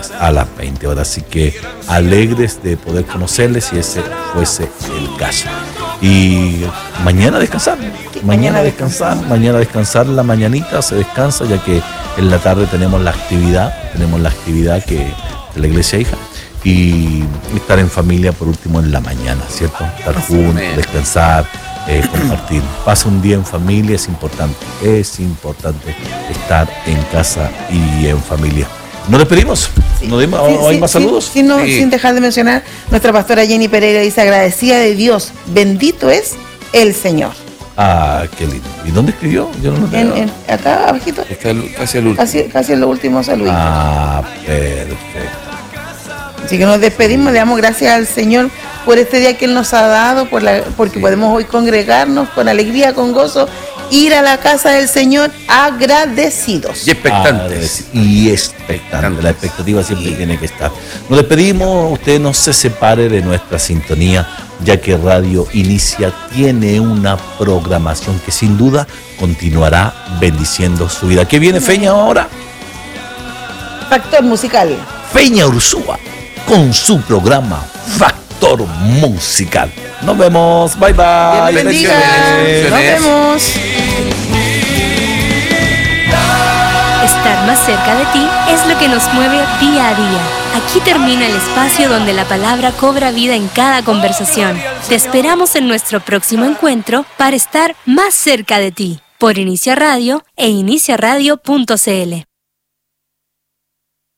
horas, Así que alegres de poder conocerles si ese fuese el caso. Y mañana descansar, mañana descansar, la mañanita se descansa, ya que en la tarde tenemos la actividad que de la iglesia hija, y estar en familia por último en la mañana, ¿cierto? Estar juntos, descansar, compartir. Pasa un día en familia, es importante estar en casa y en familia. ¿Nos despedimos? Sí. ¿Hay más saludos? Sin dejar de mencionar, nuestra pastora Jenny Pereira dice: agradecida de Dios, bendito es el Señor. Ah, qué lindo. ¿Y dónde escribió? Yo no lo acá abajito. Está casi al último. Casi en los últimos saludos. Ah, perfecto. Así que nos despedimos, le damos gracias al Señor por este día que Él nos ha dado, porque podemos hoy congregarnos con alegría, con gozo, ir a la casa del Señor agradecidos. Y expectantes. La expectativa siempre tiene que estar. Nos despedimos, usted no se separe de nuestra sintonía, ya que Radio Inicia tiene una programación que sin duda continuará bendiciendo su vida. ¿Qué viene Feña ahora? Factor musical. Feña Ursúa, con su programa Factor Musical. Nos vemos, bye bye. Dios bendiga. Nos vemos. Estar más cerca de ti es lo que nos mueve día a día. Aquí termina el espacio donde la palabra cobra vida en cada conversación. Te esperamos en nuestro próximo encuentro para estar más cerca de ti, por Inicia Radio e iniciaradio.cl.